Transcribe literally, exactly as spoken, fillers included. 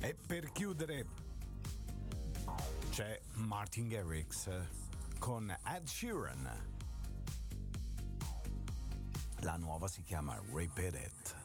E per chiudere c'è Martin Garrix con Ed Sheeran. La nuova si chiama Repeat It.